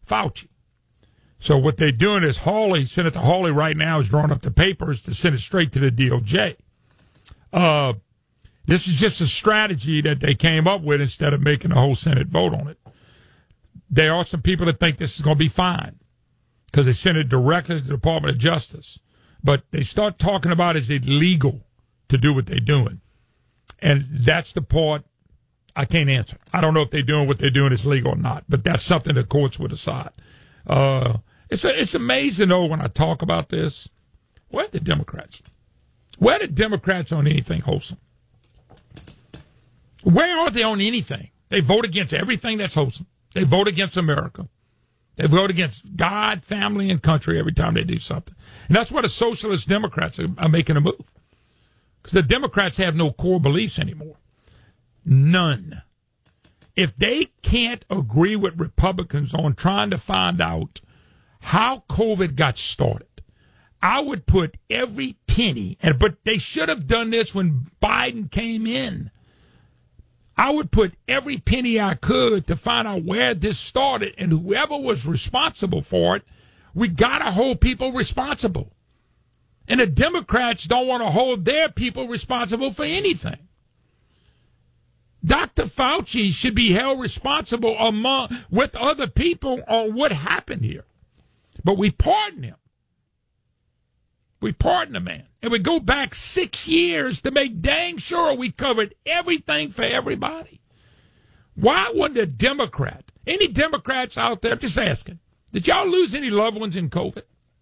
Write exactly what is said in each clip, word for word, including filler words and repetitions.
Fauci. So what they're doing is Hawley, Senator Hawley right now is drawing up the papers to send it straight to the D O J. Uh, this is just a strategy that they came up with instead of making the whole Senate vote on it. There are some people that think this is going to be fine because they sent it directly to the Department of Justice. But they start talking about is it legal to do what they're doing. And that's the part I can't answer. I don't know if they're doing what they're doing is legal or not, but that's something the courts would decide. Uh, it's a, it's amazing, though, when I talk about this. Where are the Democrats? Where are the Democrats on anything wholesome? Where are they on anything? They vote against everything that's wholesome. They vote against America. They vote against God, family, and country every time they do something. And that's why the socialist Democrats are, are making a move. Because the Democrats have no core beliefs anymore. None. If they can't agree with Republicans on trying to find out how COVID got started, I would put every penny, and but they should have done this when Biden came in. I would put every penny I could to find out where this started, and whoever was responsible for it, we got to hold people responsible. And the Democrats don't want to hold their people responsible for anything. Doctor Fauci should be held responsible among with other people on what happened here. But we pardon him. We pardon the man. And we go back six years to make dang sure we covered everything for everybody. Why wouldn't a Democrat, any Democrats out there, just asking, did y'all lose any loved ones in COVID?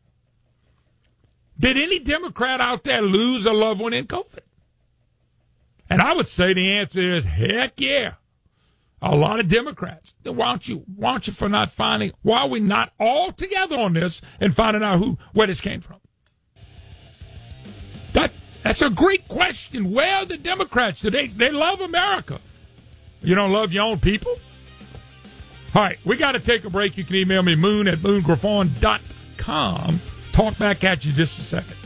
Did any Democrat out there lose a loved one in COVID? And I would say the answer is, heck yeah. A lot of Democrats. Then why don't you, why don't you for not finding, why are we not all together on this and finding out who, where this came from? That, that's a great question. Where are the Democrats today? They love America. You don't love your own people? All right, we got to take a break. You can email me, moon at moon griffon dot com. Talk back at you just a second.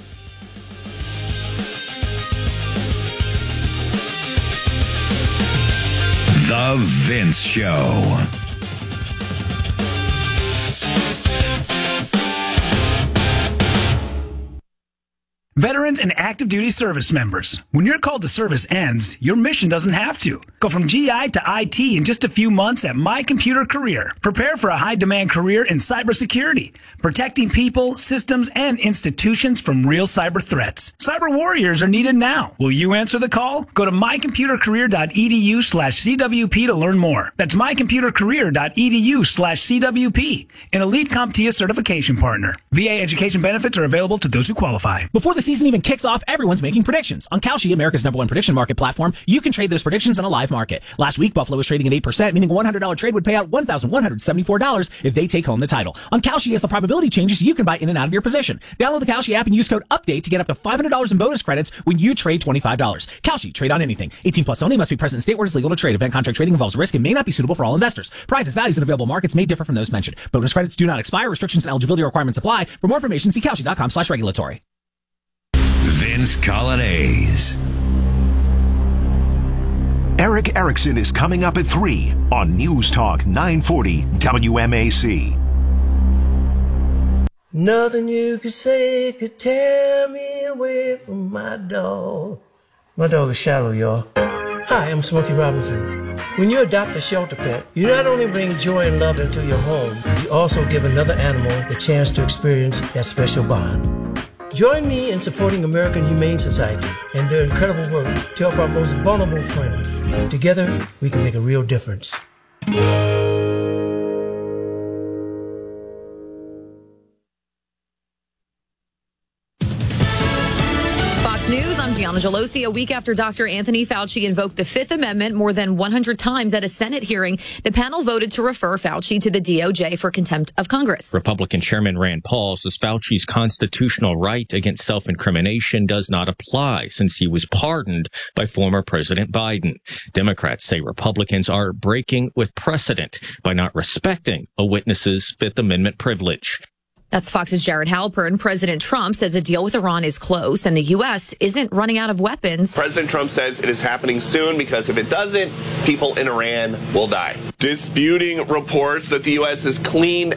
The Vince Show. Veterans and active duty service members, when your call to service ends, your mission doesn't have to. Go from G I to I T in just a few months at My Computer Career. Prepare for a high-demand career in cybersecurity, protecting people, systems, and institutions from real cyber threats. Cyber warriors are needed now. Will you answer the call? Go to my computer career dot e d u slash c w p to learn more. That's my computer career dot e d u slash c w p. An elite CompTIA certification partner. V A education benefits are available to those who qualify. Before the season even kicks off, everyone's making predictions. On Kalshi, America's number one prediction market platform, you can trade those predictions in a live market. Last week, Buffalo was trading at eight percent, meaning a one hundred dollars trade would pay out one thousand one hundred seventy-four dollars if they take home the title. On Kalshi, as the probability changes, you can buy in and out of your position. Download the Kalshi app and use code UPDATE to get up to five hundred dollars in bonus credits when you trade twenty-five dollars. Kalshi, trade on anything. eighteen plus only, must be present in state where it's legal to trade. Event contract trading involves risk and may not be suitable for all investors. Prices, values, and available markets may differ from those mentioned. Bonus credits do not expire. Restrictions and eligibility requirements apply. For more information, see Kalshi dot com slash regulatory. Vince Colonnese. Eric Erickson is coming up at three on News Talk nine forty W M A C. Nothing you could say could tear me away from my dog. My dog is Shallow, y'all. Hi, I'm Smokey Robinson. When you adopt a shelter pet, you not only bring joy and love into your home, you also give another animal the chance to experience that special bond. Join me in supporting American Humane Society and their incredible work to help our most vulnerable friends. Together, we can make a real difference. News, I'm Gianna Gelosi. A week after Doctor Anthony Fauci invoked the Fifth Amendment more than one hundred times at a Senate hearing, the panel voted to refer Fauci to the D O J for contempt of Congress. Republican Chairman Rand Paul says Fauci's constitutional right against self-incrimination does not apply since he was pardoned by former President Biden. Democrats say Republicans are breaking with precedent by not respecting a witness's Fifth Amendment privilege. That's Fox's Jared Halpern. President Trump says a deal with Iran is close and the U S isn't running out of weapons. President Trump says it is happening soon because if it doesn't, people in Iran will die. Disputing reports that the U S has cleaned